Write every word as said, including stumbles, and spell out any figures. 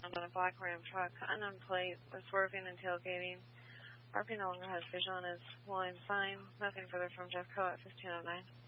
found on a black Ram truck, unknown plate, was swerving and tailgating. R P no longer has visual on his line sign. Nothing further from Jeffco at fifteen oh nine.